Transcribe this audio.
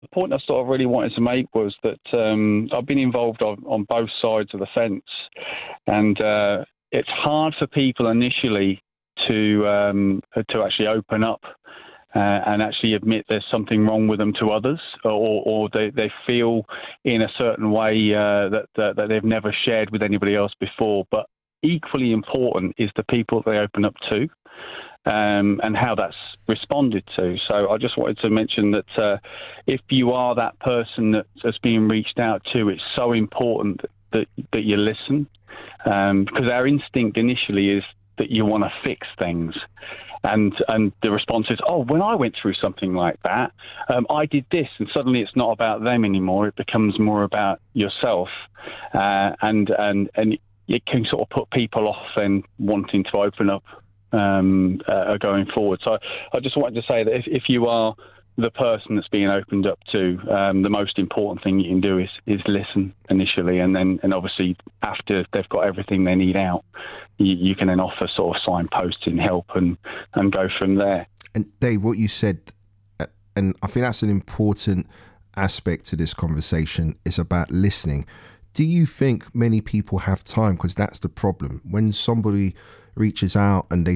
The point I sort of really wanted to make was that I've been involved on both sides of the fence, and it's hard for people initially to actually open up and actually admit there's something wrong with them to others, or they feel in a certain way that they've never shared with anybody else before. But equally important is the people they open up to. And how that's responded to. So I just wanted to mention that if you are that person that's being reached out to, it's so important that you listen, because our instinct initially is that you want to fix things. And the response is, oh, when I went through something like that, I did this, and suddenly it's not about them anymore. It becomes more about yourself, and it can sort of put people off and wanting to open up going forward. So I just wanted to say that if you are the person that's being opened up to, the most important thing you can do is listen initially, and obviously after they've got everything they need out, you can then offer sort of signposting help and go from there. And Dave, what you said, and I think that's an important aspect to this conversation, is about listening. Do you think many people have time? Because that's the problem. When somebody reaches out and they